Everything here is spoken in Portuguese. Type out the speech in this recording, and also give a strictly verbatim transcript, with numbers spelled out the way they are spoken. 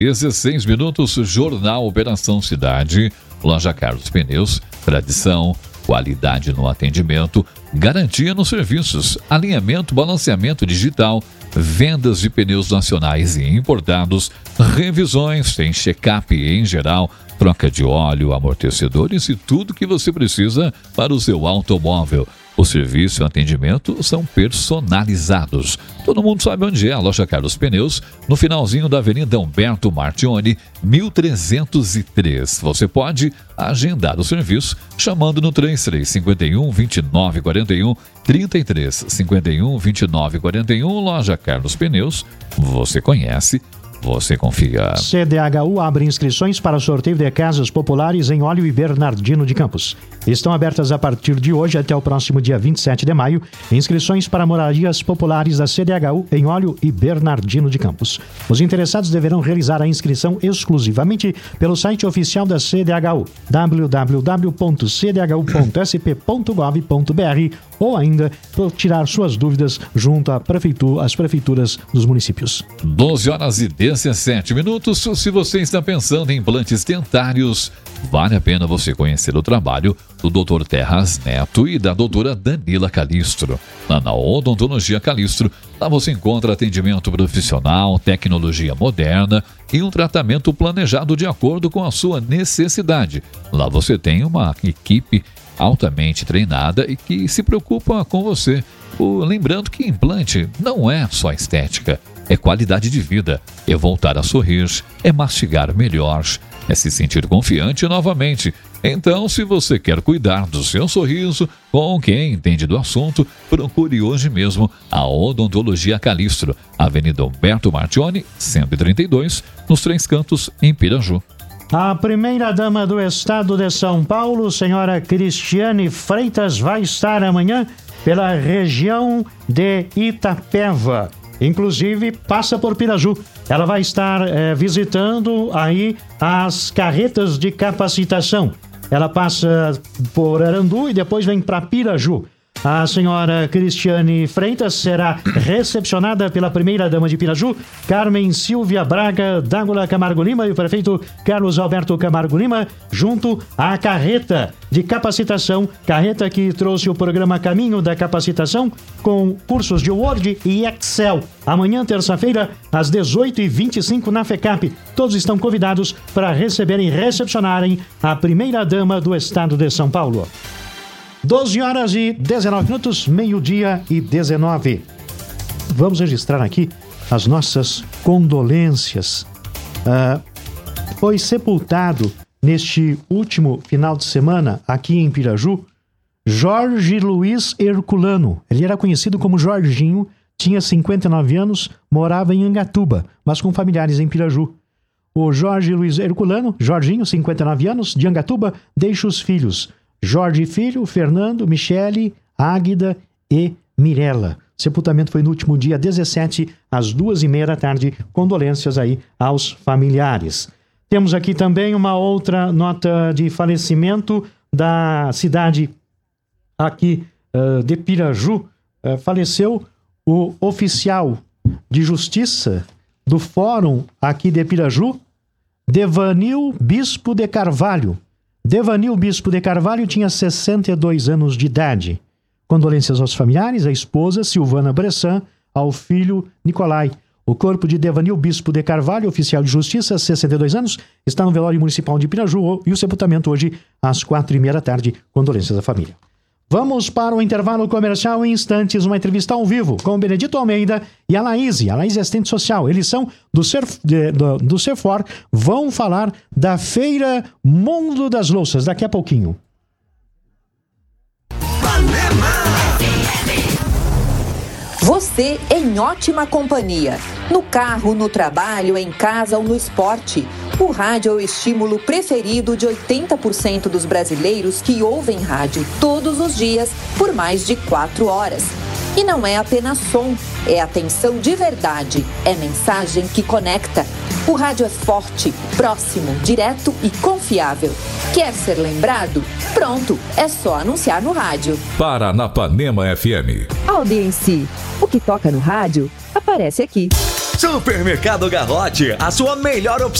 dezesseis minutos, Jornal Operação Cidade, Loja Carlos Pneus, tradição, qualidade no atendimento, garantia nos serviços, alinhamento, balanceamento digital, vendas de pneus nacionais e importados, revisões, tem check-up em geral, troca de óleo, amortecedores e tudo que você precisa para o seu automóvel. O serviço e o atendimento são personalizados. Todo mundo sabe onde é a Loja Carlos Pneus, no finalzinho da Avenida Humberto Martione, mil trezentos e três. Você pode agendar o serviço chamando no trinta e três, cinquenta e um, vinte e nove, quarenta e um, trinta e três, cinquenta e um, vinte e nove, quarenta e um. Loja Carlos Pneus, você conhece, você confia. C D H U abre inscrições para sorteio de casas populares em Óleo e Bernardino de Campos. Estão abertas a partir de hoje até o próximo dia vinte e sete de maio. Inscrições para moradias populares da C D H U em Óleo e Bernardino de Campos. Os interessados deverão realizar a inscrição exclusivamente pelo site oficial da C D H U, w w w ponto c d h u ponto s p ponto gov ponto b r, ou ainda tirar suas dúvidas junto à prefeitura, às prefeituras dos municípios. doze horas e dezessete minutos. Se você está pensando em implantes dentários, vale a pena você conhecer o trabalho do doutor Terras Neto e da doutora Danila Calistro. Lá na Odontologia Calistro, lá você encontra atendimento profissional, tecnologia moderna e um tratamento planejado de acordo com a sua necessidade. Lá você tem uma equipe altamente treinada e que se preocupa com você. O, lembrando que implante não é só estética, é qualidade de vida, é voltar a sorrir, é mastigar melhor, é se sentir confiante novamente. Então, se você quer cuidar do seu sorriso com quem entende do assunto, procure hoje mesmo a Odontologia Calistro, Avenida Humberto Martione, cento e trinta e dois, nos Três Cantos, em Piraju. A primeira-dama do estado de São Paulo, senhora Cristiane Freitas, vai estar amanhã pela região de Itapeva. Inclusive, passa por Piraju. Ela vai estar é, visitando aí as carretas de capacitação. Ela passa por Arandu e depois vem para Piraju. A senhora Cristiane Freitas será recepcionada pela primeira-dama de Piraju, Carmen Silvia Braga Dágola Camargo Lima, e o prefeito Carlos Alberto Camargo Lima, junto à carreta de capacitação, carreta que trouxe o programa Caminho da Capacitação, com cursos de Word e Excel. Amanhã, terça-feira, às dezoito e vinte e cinco, na FECAP. Todos estão convidados para receberem e recepcionarem a primeira-dama do estado de São Paulo. doze horas e dezenove minutos, meio-dia e dezenove. Vamos registrar aqui as nossas condolências. Ah, foi sepultado neste último final de semana, aqui em Piraju, Jorge Luiz Herculano. Ele era conhecido como Jorginho, tinha cinquenta e nove anos, morava em Angatuba, mas com familiares em Piraju. O Jorge Luiz Herculano, Jorginho, cinquenta e nove anos, de Angatuba, deixa os filhos Jorge Filho, Fernando, Michele, Águida e Mirella. Sepultamento foi no último dia dezessete, às duas e meia da tarde. Condolências aí aos familiares. Temos aqui também uma outra nota de falecimento da cidade aqui uh, de Piraju. Uh, faleceu o oficial de justiça do fórum aqui de Piraju, Devanil Bispo de Carvalho. Devanil Bispo de Carvalho tinha sessenta e dois anos de idade. Condolências aos familiares, à esposa Silvana Bressan, ao filho Nicolai. O corpo de Devanil Bispo de Carvalho, oficial de justiça, sessenta e dois anos, está no velório municipal de Piraju, e o sepultamento hoje às quatro e meia da tarde. Condolências à família. Vamos para o intervalo comercial. Em instantes, uma entrevista ao vivo com o Benedito Almeida e a Laís. A Laís é assistente social. Eles são do, Cerf, de, do, do Cefor. Vão falar da Feira Mundo das Louças daqui a pouquinho. Você em ótima companhia. No carro, no trabalho, em casa ou no esporte. O rádio é o estímulo preferido de oitenta por cento dos brasileiros que ouvem rádio todos os dias por mais de quatro horas. E não é apenas som, é atenção de verdade, é mensagem que conecta. O rádio é forte, próximo, direto e confiável. Quer ser lembrado? Pronto, é só anunciar no rádio. Paranapanema F M. Audiência. O que toca no rádio, aparece aqui. Supermercado Garrote, a sua melhor opção.